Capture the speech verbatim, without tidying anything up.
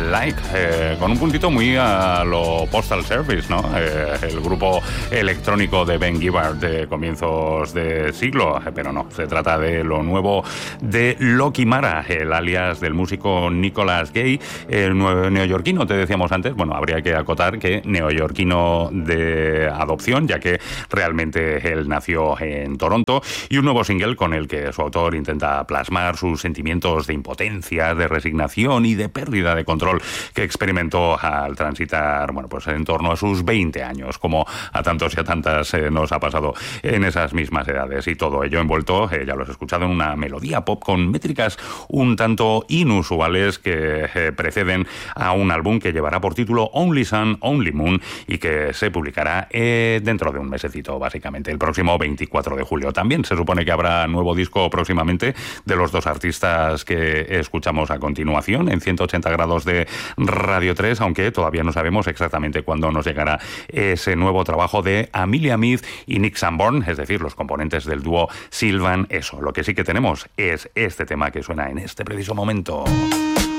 Like, eh, con un puntito muy a lo Postal Service, ¿no? Eh, el grupo electrónico de Ben Gibbard de comienzos de siglo, pero no, se trata de lo nuevo de Loki Mara, el alias del músico Nicolas Gay, el neoyorquino, te decíamos antes. Bueno, habría que acotar que neoyorquino de adopción, ya que realmente él nació en Toronto, y un nuevo single con el que su autor intenta plasmar sus sentimientos de impotencia, de resignación y de pérdida de control que experimentó al transitar, bueno, pues en torno a sus veinte años, como a tantos y a tantas eh, nos ha pasado en esas mismas edades, y todo ello envuelto, eh, ya lo has escuchado, en una melodía pop con métricas un tanto inusuales que eh, preceden a un álbum que llevará por título Only Sun, Only Moon, y que se publicará eh, dentro de un mesecito, básicamente, el próximo veinticuatro de julio. También se supone que habrá nuevo disco próximamente de los dos artistas que escuchamos a continuación en ciento ochenta grados de Radio tres, aunque todavía no sabemos exactamente cuándo nos llegará ese nuevo trabajo de Amelia Meath y Nick Sanborn, es decir, los componentes del dúo Sylvan Esso. Lo que sí que tenemos es este tema que suena en este preciso momento.